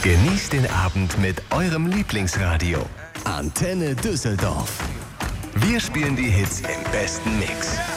Genießt den Abend mit eurem Lieblingsradio. Antenne Düsseldorf. Wir spielen die Hits im besten Mix.